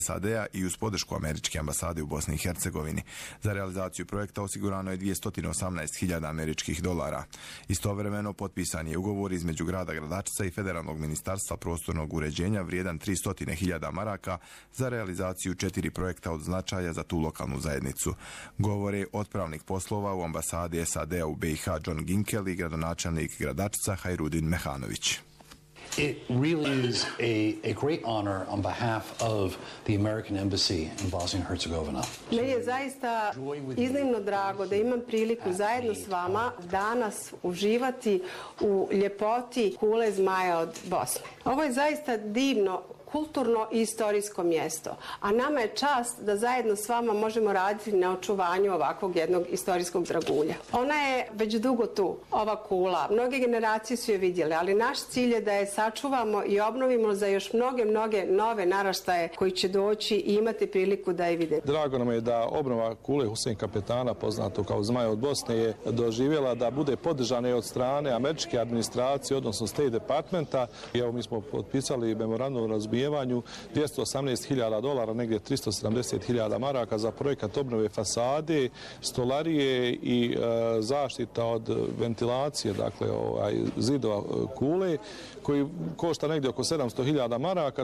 SAD-a i uz podršku američke ambasade u Bosni i Hercegovini. Za realizaciju projekta osigurano je $218.000 američkih dolara. Istovremeno potpisan je ugovor između grada Gradačca i Federalnog ministarstva prostornog uređenja vrijedan 300.000 maraka za realizaciju 4 projekta od značaja za tu lokalnu zajednicu. Govore otpravnik poslova u ambasadi SAD-a u BiH John Ginkel i gradonačelnik Gradačca Hajrudin Mehanović. It really is a great honor on behalf of the American Embassy in Bosnia and Herzegovina. Meni je zaista iznimno drago da imam priliku zajedno s vama danas uživati u ljepoti kule zmaja od Bosne. Ovo je zaista divno kulturno i istorijsko mjesto, a nama je čast da zajedno s vama možemo raditi na očuvanju ovakvog jednog istorijskog dragulja. Ona je već dugo tu, ova kula. Mnoge generacije su je vidjele, ali naš cilj je da je sačuvamo i obnovimo za još mnoge nove naraštaje koji će doći i imati priliku da je vide. Drago nam je da obnova kule Husein Kapetana, poznato kao Zmaj od Bosne, je doživjela da bude podržana i od strane američke administracije, odnosno State Departmenta. I evo mi smo potpisali memorandum o razumijevanju $218.000, negdje 370.000 maraka za projekat obnove fasade, stolarije i zaštita od ventilacije, dakle zidova kule, koji košta negdje oko 700.000 maraka.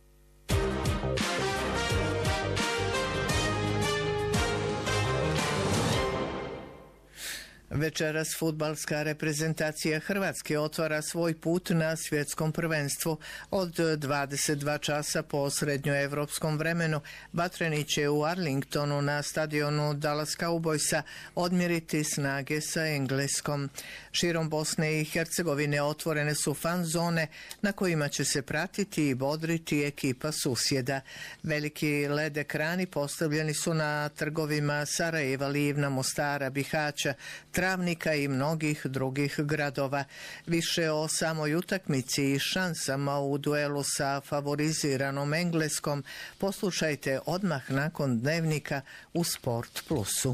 Večeras fudbalska reprezentacija Hrvatske otvara svoj put na svjetskom prvenstvu. Od 22 časa po srednjoevropskom vremenu Batreni će u Arlingtonu na stadionu Dallas Cowboysa odmjeriti snage sa Engleskom. Širom Bosne i Hercegovine otvorene su fan zone na kojima će se pratiti i bodriti ekipa susjeda. Veliki LED ekrani postavljeni su na trgovima Sarajeva, Livna, Mostara, Bihaća, Travnika i mnogih drugih gradova. Više o samoj utakmici i šansama u duelu sa favoriziranom Engleskom poslušajte odmah nakon dnevnika u Sport Plusu.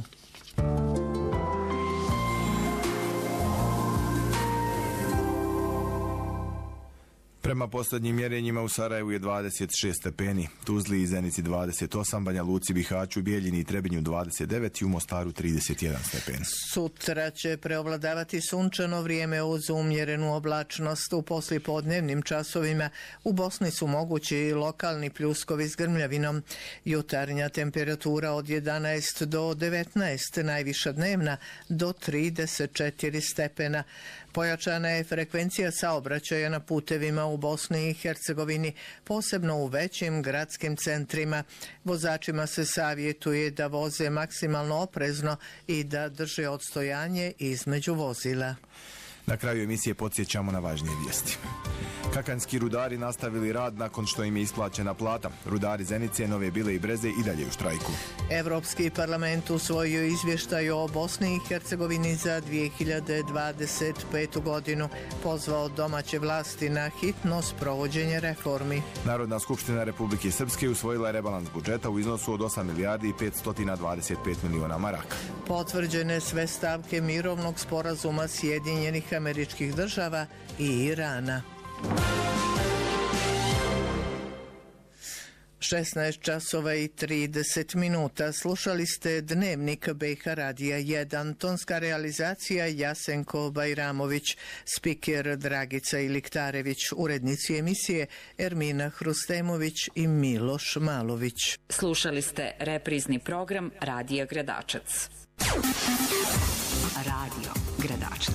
Prema posljednjim mjerenjima u Sarajevu je 26 stepeni, Tuzli i Zenici 28, Banja Luci, Bihaću, Bijeljini i Trebinju 29 i u Mostaru 31 stepen. Sutra će preovladavati sunčano vrijeme uz umjerenu oblačnost. U poslijepodnevnim časovima u Bosni su mogući lokalni pljuskovi s grmljavinom. Jutarnja temperatura od 11 do 19, najviša dnevna do 34 stepena. Pojačana je frekvencija saobraćaja na putevima u Bosni i Hercegovini, posebno u većim gradskim centrima. Vozačima se savjetuje da voze maksimalno oprezno i da drže odstojanje između vozila. Na kraju emisije podsjećamo na važnije vijesti. Kakanski rudari nastavili rad nakon što im je isplaćena plata. Rudari Zenice, Nove Bile i Breze i dalje u štrajku. Europski parlament usvojio izvještaj o Bosni i Hercegovini za 2025. godinu. Pozvao domaće vlasti na hitno sprovođenje reformi. Narodna skupština Republike Srpske usvojila je rebalans budžeta u iznosu od 8 milijardi i 525 miliona maraka. Potvrđene sve stavke mirovnog sporazuma Sjedinjenih Američkih Država i Irana. 16 časova i 30 minuta. Slušali ste Dnevnik BiH Radija 1, tonska realizacija Jasenko Bajramović, spiker Dragica Iliktarević, urednici emisije Ermina Hrustemović i Miloš Malović. Slušali ste reprizni program Radija Gradačac. Radio Gradačac.